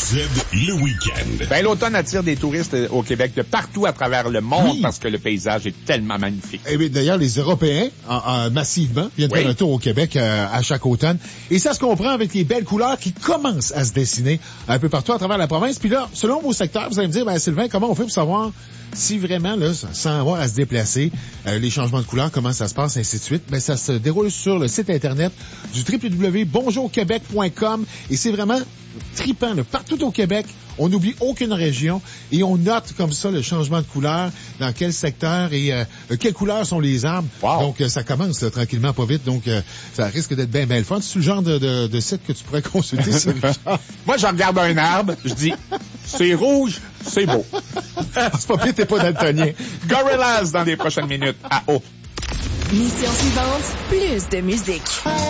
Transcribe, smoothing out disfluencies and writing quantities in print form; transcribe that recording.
le week-end. Ben, l'automne attire des touristes au Québec de partout à travers le monde Oui. parce que le paysage est tellement magnifique. Eh bien, d'ailleurs, les Européens, massivement, viennent faire un tour au Québec à chaque automne. Et ça se comprend avec les belles couleurs qui commencent à se dessiner un peu partout à travers la province. Puis là, selon vos secteurs, vous allez me dire, ben, Sylvain, comment on fait pour savoir si vraiment, là, sans avoir à se déplacer, les changements de couleurs, comment ça se passe, ainsi de suite? Ben, ça se déroule sur le site Internet du www.bonjourquebec.com et c'est vraiment trippant, là. Partout au Québec, on n'oublie aucune région et on note comme ça le changement de couleur, dans quel secteur et quelles couleurs sont les arbres. Wow. Donc, ça commence là, tranquillement, pas vite. Donc, ça risque d'être bien le fun. C'est le genre de site que tu pourrais consulter sur Richard. Moi, je regarde un arbre, je dis, c'est rouge, c'est beau. C'est pas pire, t'es pas daltonien. Gorillaz dans les prochaines minutes à eau. Mission suivante, plus de musique.